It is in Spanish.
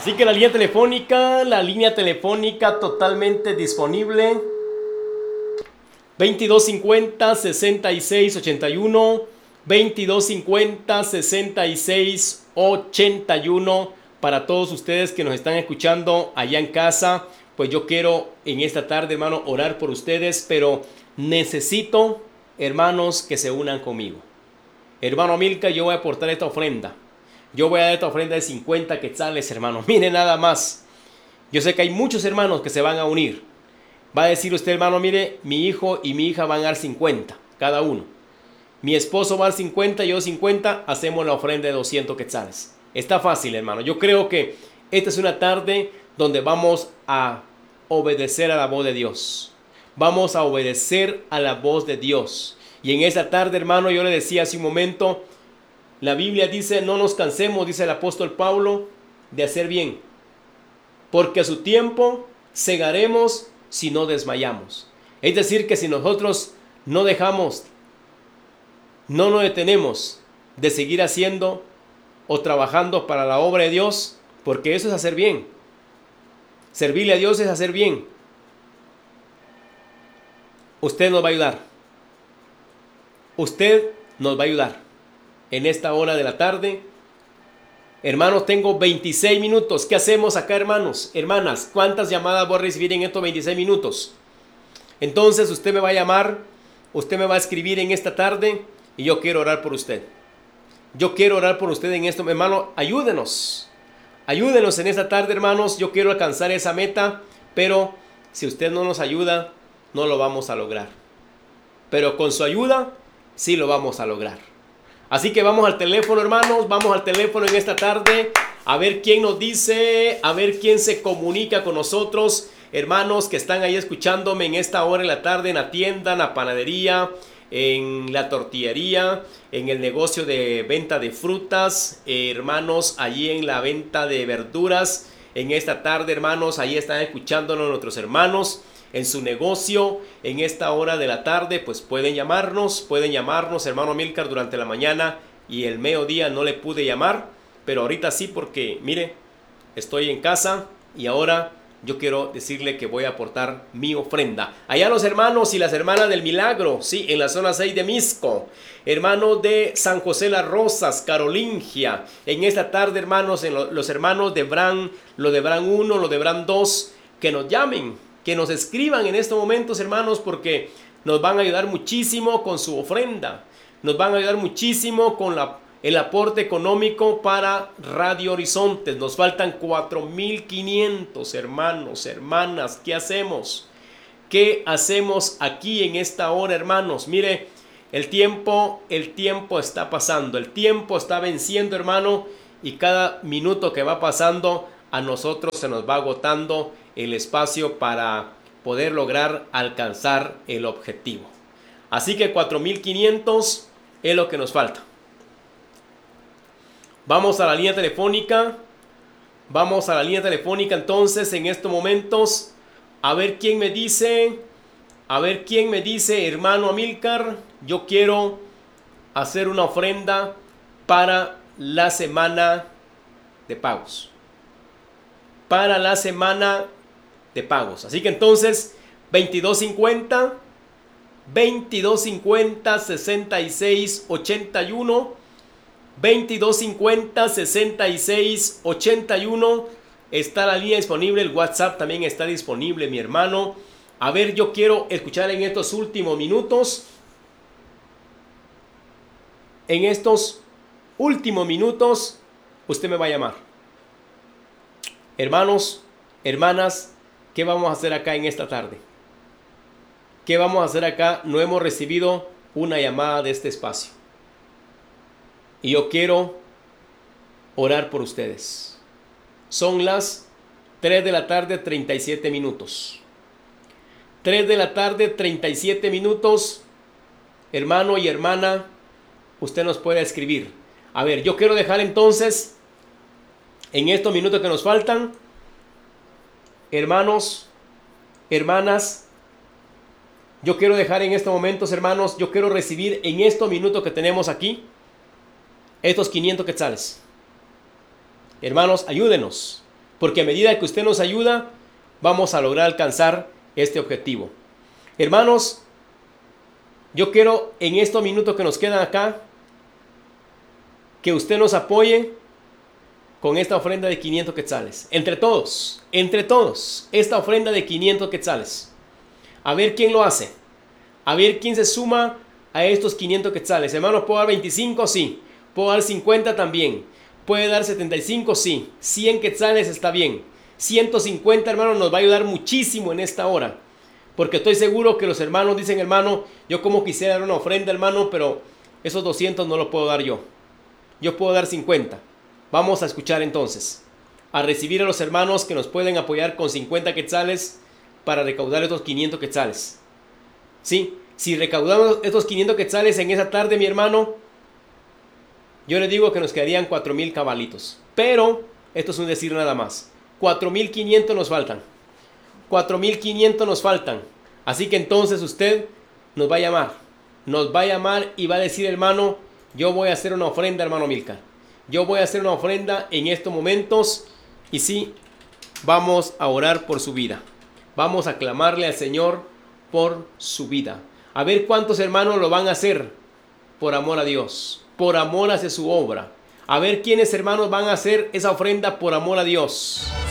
Así que la línea telefónica totalmente disponible. 2250-6681, 2250-6681. Para todos ustedes que nos están escuchando allá en casa, pues yo quiero en esta tarde, hermano, orar por ustedes, pero necesito, hermanos, que se unan conmigo. Hermano Milka, yo voy a aportar esta ofrenda. Yo voy a dar esta ofrenda de 50 quetzales, hermano. Mire nada más. Yo sé que hay muchos hermanos que se van a unir. Va a decir usted, hermano, mire, mi hijo y mi hija van a dar 50, cada uno. Mi esposo va a dar 50, yo 50, hacemos la ofrenda de 200 quetzales. Está fácil, hermano. Yo creo que esta es una tarde donde vamos a obedecer a la voz de Dios. Vamos a obedecer a la voz de Dios. Y en esta tarde, hermano, yo le decía hace un momento, la Biblia dice, no nos cansemos, dice el apóstol Pablo, de hacer bien. Porque a su tiempo segaremos si no desmayamos. Es decir, que si nosotros no dejamos, no nos detenemos de seguir haciendo o trabajando para la obra de Dios, porque eso es hacer bien. Servirle a Dios es hacer bien. Usted nos va a ayudar. Usted nos va a ayudar en esta hora de la tarde. Hermanos, tengo 26 minutos. ¿Qué hacemos acá, hermanos? Hermanas, ¿cuántas llamadas voy a recibir en estos 26 minutos? Entonces usted me va a llamar, usted me va a escribir en esta tarde y yo quiero orar por usted. Yo quiero orar por usted en esto. Hermano, ayúdenos. Ayúdenos en esta tarde, hermanos. Yo quiero alcanzar esa meta, pero si usted no nos ayuda, no lo vamos a lograr. Pero con su ayuda, sí lo vamos a lograr. Así que vamos al teléfono, hermanos, vamos al teléfono en esta tarde, a ver quién nos dice, a ver quién se comunica con nosotros, hermanos que están ahí escuchándome en esta hora de la tarde, en la tienda, en la panadería, en la tortillería, en el negocio de venta de frutas, hermanos, allí en la venta de verduras, en esta tarde, hermanos, ahí están escuchándonos nuestros hermanos. En su negocio, en esta hora de la tarde, pues pueden llamarnos, hermano Milcar, durante la mañana y el mediodía no le pude llamar, pero ahorita sí porque, mire, estoy en casa y ahora yo quiero decirle que voy a aportar mi ofrenda. Allá los hermanos y las hermanas del Milagro, sí, en la zona 6 de Misco, hermanos de San José Las Rosas, Carolingia, en esta tarde, hermanos, los hermanos de Bran, lo de Bran 1, lo de Bran 2, que nos llamen, que nos escriban en estos momentos, hermanos, porque nos van a ayudar muchísimo con su ofrenda. Nos van a ayudar muchísimo con el aporte económico para Radio Horizontes. Nos faltan 4,500, hermanos, hermanas. ¿Qué hacemos? ¿Qué hacemos aquí en esta hora, hermanos? Mire, el tiempo está pasando. El tiempo está venciendo, hermano. Y cada minuto que va pasando, a nosotros se nos va agotando el espacio para poder lograr alcanzar el objetivo. Así que 4,500 es lo que nos falta. Vamos a la línea telefónica. Vamos a la línea telefónica entonces en estos momentos. A ver quién me dice. Hermano Amílcar, yo quiero hacer una ofrenda para la semana de pagos. Para la semana de pagos. Así que entonces 2250 6681, 2250 6681. Está la línea disponible, el WhatsApp también está disponible, mi hermano. A ver, yo quiero escuchar en estos últimos minutos. En estos últimos minutos usted me va a llamar. Hermanos, hermanas, ¿qué vamos a hacer acá en esta tarde? ¿Qué vamos a hacer acá? No hemos recibido una llamada de este espacio. Y yo quiero orar por ustedes. Son las 3 de la tarde, 37 minutos. 3 de la tarde, 37 minutos. Hermano y hermana, usted nos puede escribir. A ver, yo quiero dejar entonces, en estos minutos que nos faltan, hermanos, hermanas, yo quiero dejar en estos momentos, hermanos, yo quiero recibir en estos minutos que tenemos aquí, estos 500 quetzales. Hermanos, ayúdenos, porque a medida que usted nos ayuda, vamos a lograr alcanzar este objetivo. Hermanos, yo quiero en estos minutos que nos quedan acá, que usted nos apoye con esta ofrenda de 500 quetzales. Entre todos, esta ofrenda de 500 quetzales. A ver quién lo hace. A ver quién se suma a estos 500 quetzales. Hermanos, ¿puedo dar 25? Sí. ¿Puedo dar 50? También. ¿Puede dar 75? Sí. 100 quetzales está bien. 150, hermanos, nos va a ayudar muchísimo en esta hora. Porque estoy seguro que los hermanos dicen, hermano, yo como quisiera dar una ofrenda, hermano, pero esos 200 no los puedo dar yo. Yo puedo dar 50. Vamos a escuchar entonces. A recibir a los hermanos que nos pueden apoyar con 50 quetzales para recaudar estos 500 quetzales. Sí, si recaudamos estos 500 quetzales en esa tarde, mi hermano, yo le digo que nos quedarían 4,000 cabalitos. Pero esto es un decir nada más. 4,500 nos faltan. 4,500 nos faltan. Así que entonces usted nos va a llamar. Nos va a llamar y va a decir, hermano, yo voy a hacer una ofrenda, hermano Milcar. Yo voy a hacer una ofrenda en estos momentos. Y sí, vamos a orar por su vida. Vamos a clamarle al Señor por su vida. A ver cuántos hermanos lo van a hacer por amor a Dios, por amor hacia su obra. A ver quiénes hermanos van a hacer esa ofrenda por amor a Dios.